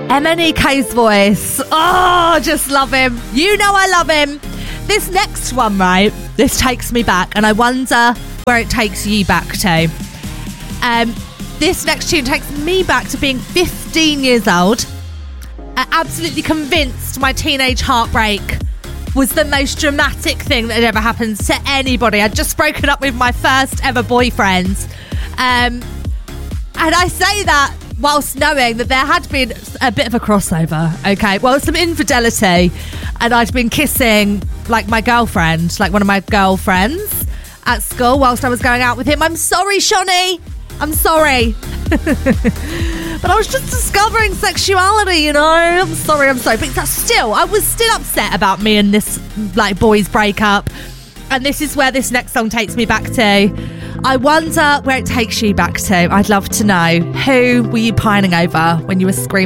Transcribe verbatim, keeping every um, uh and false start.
M N E K's voice. Oh, just love him. You know I love him. This next one, right, this takes me back, and I wonder where it takes you back to. Um, this next tune takes me back to being fifteen years old. I'm absolutely convinced my teenage heartbreak was the most dramatic thing that had ever happened to anybody. I'd just broken up with my first ever boyfriend. Um, and I say that whilst knowing that there had been a bit of a crossover, okay? Well, some infidelity, and I'd been kissing, like, my girlfriend, like one of my girlfriends at school whilst I was going out with him. I'm sorry, Shonny. I'm sorry. But I was just discovering sexuality, you know? I'm sorry, I'm sorry. But that's still, I was still upset about me and this, like, boys breakup. And this is where this next song takes me back to. I wonder where it takes you back to. I'd love to know. Who were you pining over when you were screaming